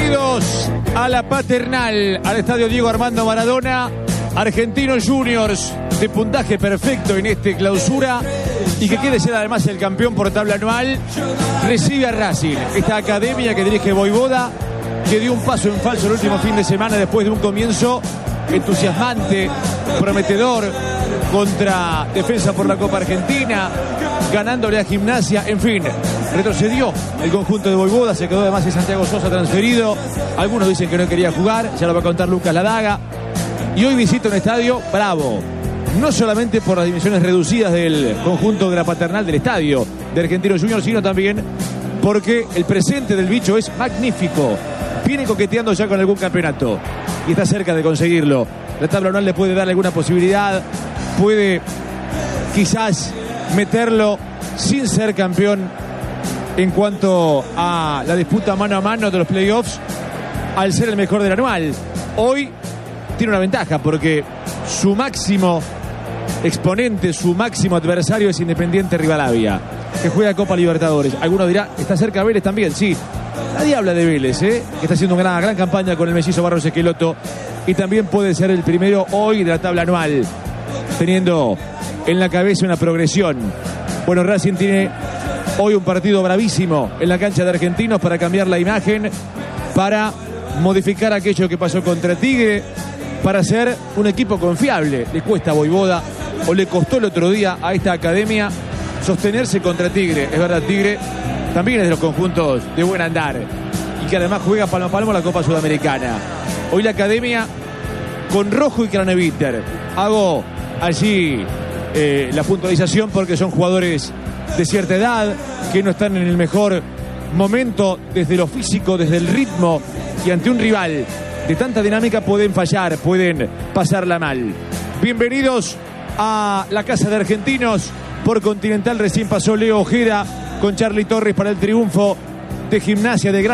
Bienvenidos a la Paternal, al estadio Diego Armando Maradona. Argentinos Juniors de puntaje perfecto en este clausura y que quiere ser además el campeón por tabla anual, recibe a Racing, esta academia que dirige Voivoda, que dio un paso en falso el último fin de semana después de un comienzo entusiasmante, prometedor, contra Defensa por la Copa Argentina, ganándole a Gimnasia. En fin, retrocedió el conjunto de Voivoda, se quedó además de Santiago Sosa transferido. Algunos dicen que no quería jugar, ya lo va a contar Lucas Ladaga. Y hoy visita un estadio bravo, no solamente por las dimensiones reducidas del conjunto de la Paternal del estadio de Argentinos Juniors, sino también porque el presente del bicho es magnífico. Viene coqueteando ya con algún campeonato y está cerca de conseguirlo. La tabla anual le puede dar alguna posibilidad, puede quizás meterlo sin ser campeón en cuanto a la disputa mano a mano de los playoffs, al ser el mejor del anual. Hoy tiene una ventaja porque su máximo exponente, su máximo adversario es Independiente Rivadavia, que juega Copa Libertadores. Alguno dirá, está cerca Vélez también, sí. Nadie habla de Vélez, que está haciendo una gran campaña con el mellizo Barros Esqueloto y también puede ser el primero hoy de la tabla anual, teniendo en la cabeza una progresión. Bueno, Racing tiene hoy un partido bravísimo en la cancha de Argentinos para cambiar la imagen, para modificar aquello que pasó contra Tigre, para ser un equipo confiable. Le cuesta a Voivoda, o le costó el otro día a esta academia, sostenerse contra Tigre. Es verdad, Tigre también es de los conjuntos de buen andar y que además juega palmo a palmo la Copa Sudamericana. Hoy la academia con Rojo y Craneviter. Hago allí la puntualización porque son jugadores de cierta edad que no están en el mejor momento desde lo físico, desde el ritmo, y ante un rival de tanta dinámica pueden fallar, pueden pasarla mal. Bienvenidos a la casa de Argentinos. Por Continental recién pasó Leo Ojeda con Charly Torres para el triunfo de Gimnasia de Gran